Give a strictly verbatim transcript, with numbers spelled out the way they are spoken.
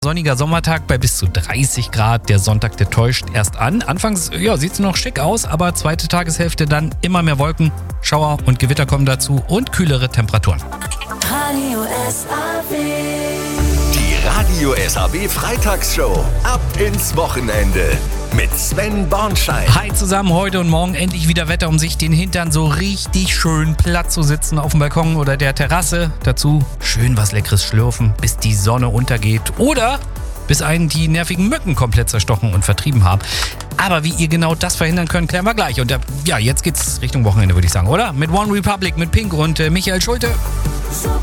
Sonniger Sommertag bei bis zu dreißig Grad. Der Sonntag, der täuscht erst an. Anfangs ja, sieht es noch schick aus, aber zweite Tageshälfte dann immer mehr Wolken, Schauer und Gewitter kommen dazu und kühlere Temperaturen. Radio S A W. Die Radio S A W Freitagsshow. Ab ins Wochenende mit Sven Bornschein. Hi zusammen, heute und morgen endlich wieder Wetter, um sich den Hintern so richtig schön platt zu sitzen auf dem Balkon oder der Terrasse. Dazu schön was Leckeres schlürfen, bis die Sonne untergeht oder bis einen die nervigen Mücken komplett zerstochen und vertrieben haben. Aber wie ihr genau das verhindern könnt, klären wir gleich. Und ja, jetzt geht's Richtung Wochenende, würde ich sagen, oder? Mit One Republic, mit Pink und äh, Michael Schulte.